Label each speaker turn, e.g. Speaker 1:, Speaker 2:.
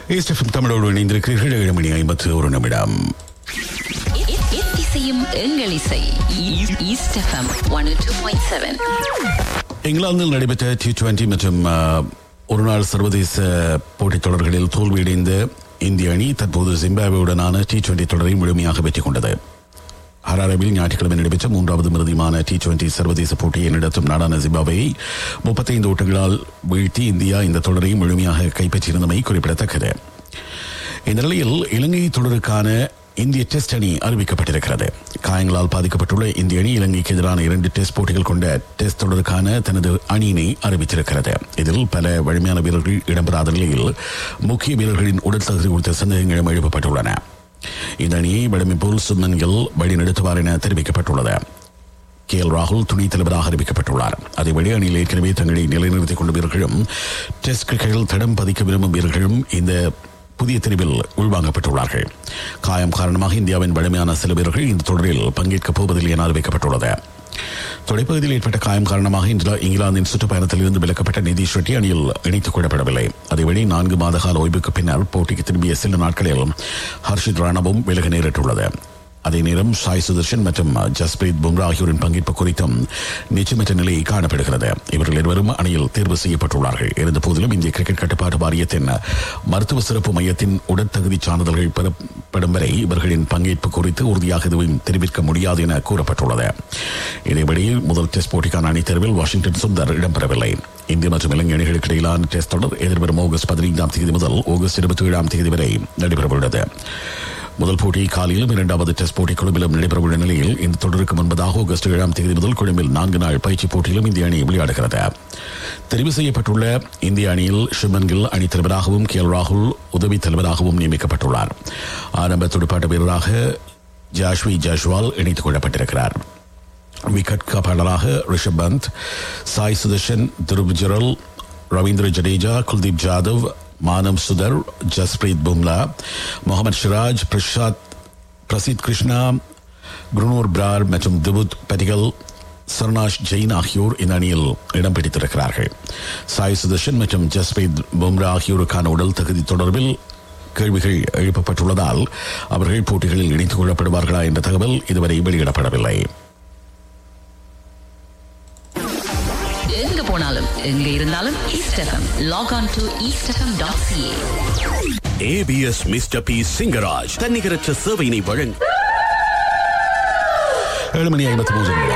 Speaker 1: ஏஸ்டெஃப்எம் தமிழோடு இணைந்திருக்கிறீர்கள். 7:51.
Speaker 2: இசையும் எங்கள் இசை ஈஸ்டெஃப்எம் 102.7.
Speaker 1: இங்கிலாந்தில் நடைபெற்ற T20 மற்றும் ஒருநாள் சர்வதேச போட்டித் தொடர்களில் தோல்வியடைந்த இந்திய அணி தற்போது ஜிம்பாப்வேயுடனான T20 தொடரை முழுமையாக வெற்றி கொண்டது. ஹராரேவில் ஞாயிற்றுக்கிழமை நடைபெற்ற 3வது இறுதியான T20 சர்வதேச போட்டியை நடத்தும் நாடான ஜிம்பாப்வேயை 35 ஓட்டங்களால் வீழ்த்தி இந்தியா இந்த தொடரை முழுமையாக கைப்பற்றியிருந்தமை குறிப்பிடத்தக்கது. இந்த நிலையில் இலங்கை தொடருக்கான இந்திய டெஸ்ட் அணி அறிவிக்கப்பட்டிருக்கிறது. காயங்களால் பாதிக்கப்பட்டுள்ள இந்திய அணி இலங்கைக்கு எதிரான 2 டெஸ்ட் போட்டிகள் கொண்ட டெஸ்ட் தொடருக்கான தனது அணியினை அறிவித்திருக்கிறது. இதில் பல வலிமையான வீரர்கள் இடம்பெறாத நிலையில் முக்கிய வீரர்களின் உடல் தகுதி குறித்த சந்தேகங்களும் எழுப்பப்பட்டுள்ளன. இந்த அணியை வலிமை போல் சுப்மன் கில் வழிநடத்துவார் என தெரிவிக்கப்பட்டுள்ளது. KL ராகுல் துணைத் தலைவராக அறிவிக்கப்பட்டுள்ளார். அதேபடி அணியில் ஏற்கனவே தங்களை நிலைநிறுத்திக் கொண்ட வீரர்களும் டெஸ்ட் கிரிக்கெட்டில் தடம் பதிக்க விரும்பும் வீரர்களும் இந்த புதிய தெரிவில் உள்வாங்கப்பட்டுள்ளார்கள். காயம் காரணமாக இந்தியாவின் வலிமையான சில வீரர்கள் இந்த தொடரில் பங்கேற்கப் போவதில்லை என அறிவிக்கப்பட்டுள்ளது. தொடைப்பகுதியில் ஏற்பட்ட காயம் காரணமாக இங்கிலாந்தின் சுற்றுப்பயணத்தில் இருந்து விலக்கப்பட்ட நிதிஷ் ரெட்டி அணியில் இணைத்துக் கொள்ளப்படவில்லை. அதேவேளை 4 மாத கால ஓய்வுக்கு பின்னர் போட்டிக்கு திரும்பிய சில நாட்களில் ஹர்ஷித் ராணாவும் விலக நேரிட்டுள்ளது. அதே நேரம் சாய் சுதர்ஷன் மற்றும் ஜஸ்பிரீத் பும்ரா ஆகியோரின் பங்கேற்பு குறித்தும் நிச்சயமற்ற நிலை காணப்படுகிறது. இவர்கள் இருவரும் அணியில் தேர்வு செய்யப்பட்டுள்ளார்கள். இருந்த போதிலும் இந்திய கிரிக்கெட் கட்டுப்பாட்டு வாரியத்தின் மருத்துவ சிறப்பு மையத்தின் உடற்தகுதி சான்றிதழ்கள் பெறப்படும் வரை இவர்களின் பங்கேற்பு குறித்து உறுதியாக எதுவும் தெரிவிக்க முடியாது என கூறப்பட்டுள்ளது. இதேபடி முதல் டெஸ்ட் போட்டிக்கான அணி தேர்வில் வாஷிங்டன் சுந்தர் இடம்பெறவில்லை. இந்திய மற்றும் இலங்கை அணிகளுக்கு இடையிலான டெஸ்ட் தொடர் எதிர்வரும் ஆகஸ்ட் 15 முதல் ஆகஸ்ட் 27 வரை நடைபெறவுள்ளது. முதல் போட்டி காலையிலும் 2வது டெஸ்ட் போட்டி கொழும்பிலும் நடைபெறவுள்ள நிலையில் இந்த தொடருக்கு முன்பதாக ஆகஸ்ட் 7 முதல் கொழும்பில் 4 நாள் பயிற்சி போட்டியிலும் இந்திய அணி விளையாடுகிறது. தெரிவு செய்யப்பட்டுள்ள இந்திய அணியில் சுப்மன் கில் அணித் தலைவராகவும் KL ராகுல் உதவி தலைவராகவும் நியமிக்கப்பட்டுள்ளார். ஆரம்ப துடுப்பாட்ட வீரராக ஜாஷ்வி ஜாஷ்வால் இணைத்துக் கொள்ளப்பட்டிருக்கிறார். விக்கெட் காப்பாளராக ரிஷப் பந்த், சாய் சுதர்ஷன், துருவ் ஜுரல், ரவீந்திர ஜடேஜா, குல்தீப் ஜாதவ், மானவ் சுதர், ஜஸ்பிரீத் பும்ரா, முகமது சிராஜ், பிரசித் கிருஷ்ணா, குருனூர் பிரார் மற்றும் திபுத் பட்டிகல், சர்னாஷ் ஜெயின் ஆகியோர் இந்த அணியில் இடம் பிடித்திருக்கிறார்கள். சாய் சுதர்ஷன் மற்றும் ஜஸ்பிரீத் பும்ரா ஆகியோருக்கான உடல் தகுதி தொடர்பில் கேள்விகள் எழுப்பப்பட்டுள்ளதால் அவர்கள் போட்டிகளில் இணைத்துக் கொள்ளப்படுவார்களா என்ற தகவல் இதுவரை வெளியிடப்படவில்லை.
Speaker 2: எங்க போனாலும் எங்க இருந்தாலும் ஈஸ்டெஃப்எம் lock on to eastfm.ca.
Speaker 3: ABS mister B Singaraj தன்னிகரற்ற சேவையினை வழங்க
Speaker 1: 7:53